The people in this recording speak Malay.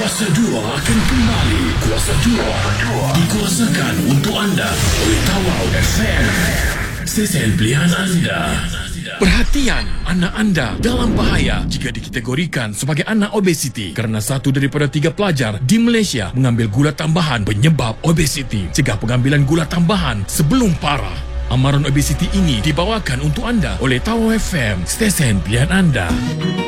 Kuasa 2 akan kembali. Kuasa 2 dikuasakan untuk anda oleh Tawau FM, stesen pilihan anda. Perhatian, anak anda dalam bahaya jika dikategorikan sebagai anak obesiti kerana 1 daripada 3 pelajar di Malaysia mengambil gula tambahan penyebab obesiti. Cegah pengambilan gula tambahan sebelum parah. Amaran obesiti ini dibawakan untuk anda oleh Tawau FM, stesen pilihan anda.